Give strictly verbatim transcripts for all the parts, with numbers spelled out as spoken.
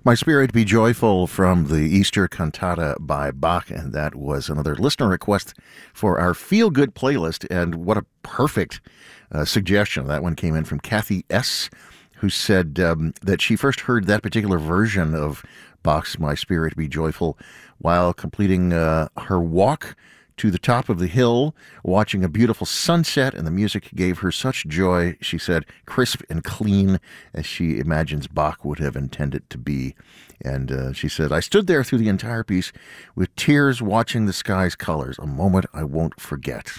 My Spirit Be Joyful from the Easter Cantata by Bach, and that was another listener request for our Feel Good playlist, and what a perfect uh, suggestion. That one came in from Kathy S., who said um, that she first heard that particular version of Bach's My Spirit Be Joyful while completing uh, her walk to the top of the hill, watching a beautiful sunset, and the music gave her such joy, she said, crisp and clean, as she imagines Bach would have intended to be. And uh, she said, I stood there through the entire piece with tears watching the sky's colors, a moment I won't forget.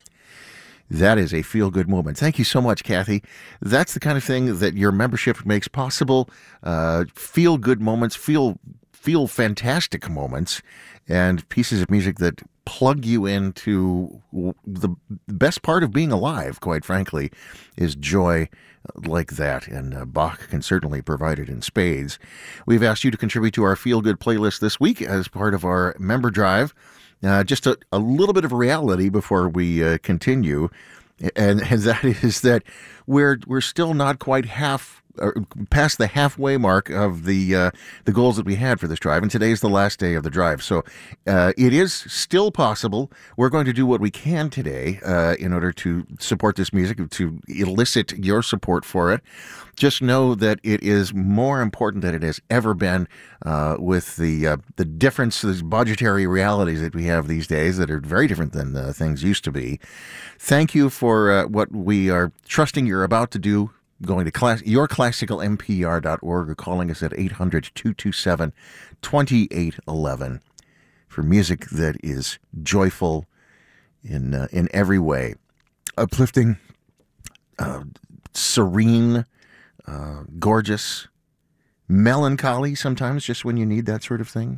That is a feel-good moment. Thank you so much, Kathy. That's the kind of thing that your membership makes possible. Uh, feel-good moments, feel feel fantastic moments, and pieces of music that plug you into the best part of being alive, quite frankly, is joy like that, and uh, Bach can certainly provide it in spades. We've asked you to contribute to our feel-good playlist this week as part of our member drive. Uh, just a, a little bit of reality before we uh, continue, and, and that is that we're we're still not quite half or past the halfway mark of the uh, the goals that we had for this drive, and today is the last day of the drive. So uh, it is still possible. We're going to do what we can today uh, in order to support this music, to elicit your support for it. Just know that it is more important than it has ever been uh, with the uh, the differences, budgetary realities that we have these days that are very different than uh, things used to be. Thank you for uh, what we are trusting you're about to do, going to class, your classical m p r dot org or calling us at eight hundred, two two seven, two eight one one for music that is joyful in uh, in every way, uplifting, uh, serene, uh, gorgeous, melancholy sometimes just when you need that sort of thing.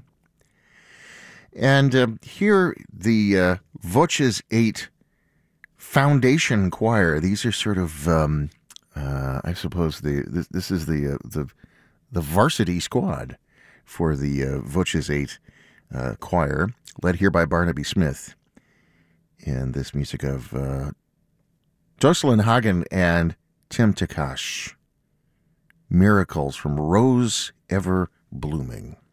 And uh, here the uh, Voces eight Foundation Choir. These are sort of um, Uh, I suppose the this, this is the uh, the the varsity squad for the uh, Voces eight uh, choir, led here by Barnaby Smith, and this music of uh, Jocelyn Hagen and Tim Takash. Miracles from Rose Ever Blooming.